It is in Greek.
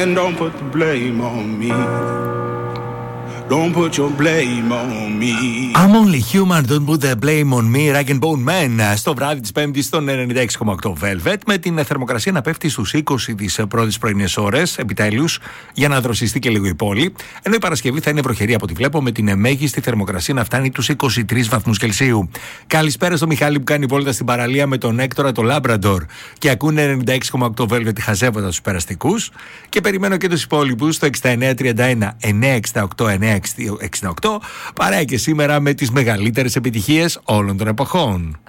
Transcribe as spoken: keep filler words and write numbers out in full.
And don't put the blame on me. Don't put your blame on me. I'm only human, don't put the blame on me. Rag and Bone Man στο βράδυ της Πέμπτης στον ενενήντα έξι κόμμα οκτώ Velvet, με την θερμοκρασία να πέφτει στους είκοσι τις πρώτες πρωινές ώρες, επιτέλους, για να δροσιστεί και λίγο η πόλη. Ενώ η Παρασκευή θα είναι βροχερή από ό,τι βλέπω, με την μέγιστη θερμοκρασία να φτάνει τους είκοσι τρεις βαθμούς Κελσίου. Καλησπέρα στο Μιχάλη που κάνει βόλτα στην παραλία με τον Έκτορα το Λάμπραντορ και ακούνε ενενήντα έξι κόμμα οκτώ Velvet χαζεύοντας τους περαστικούς. Και περιμένω και τους υπόλοιπους στο εξήντα εννέα τριάντα ένα εννιακόσια εξήντα οκτώ εννιακόσια εξήντα οκτώ, παρέα και σήμερα με τις μεγαλύτερες επιτυχίες όλων των εποχών.